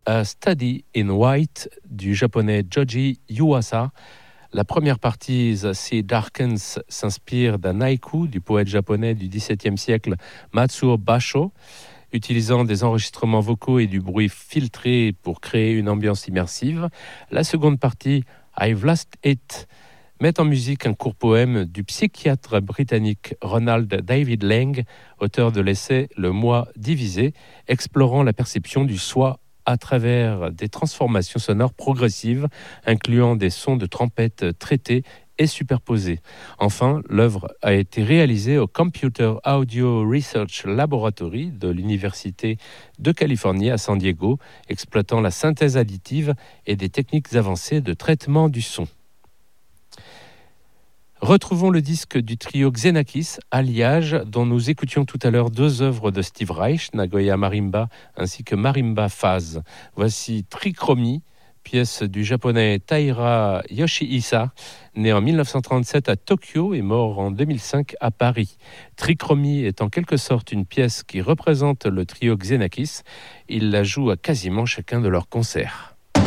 A Study in White du japonais Joji Yuasa. La première partie, The Sea Darkens, s'inspire d'un haïku du poète japonais du XVIIe siècle Matsuo Basho, utilisant des enregistrements vocaux et du bruit filtré pour créer une ambiance immersive. La seconde partie, I've Lost It, met en musique un court poème du psychiatre britannique Ronald David Lang, auteur de l'essai Le Moi divisé, explorant la perception du soi à travers des transformations sonores progressives, incluant des sons de trompette traités et superposés. Enfin, l'œuvre a été réalisée au Computer Audio Research Laboratory de l'Université de Californie à San Diego, exploitant la synthèse additive et des techniques avancées de traitement du son. Retrouvons le disque du trio Xenakis, Alliage, dont nous écoutions tout à l'heure deux œuvres de Steve Reich, Nagoya Marimba ainsi que Marimba Phase. Voici Trichromy, pièce du japonais Taira Yoshihisa, né en 1937 à Tokyo et mort en 2005 à Paris. Trichromy est en quelque sorte une pièce qui représente le trio Xenakis. Ils la jouent à quasiment chacun de leurs concerts.